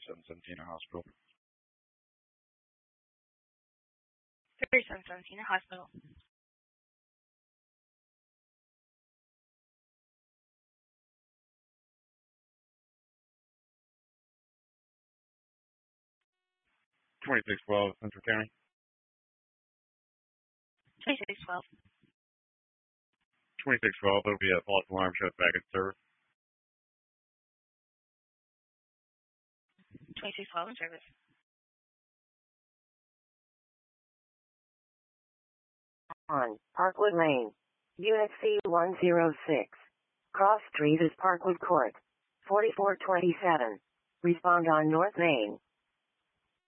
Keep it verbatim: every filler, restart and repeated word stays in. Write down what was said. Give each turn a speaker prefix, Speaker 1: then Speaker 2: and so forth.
Speaker 1: thirty-seven seventeen Hospital.
Speaker 2: thirty-seven seventeen Hospital.
Speaker 1: twenty-six twelve Central County.
Speaker 2: twenty-six twelve.
Speaker 1: twenty-six twelve, it'll be a false alarm shows back in service.
Speaker 2: twenty-six twelve in service.
Speaker 3: On Parkwood Lane, Unit C one oh six. Cross Street is Parkwood Court. forty-four twenty-seven. Respond on North Main.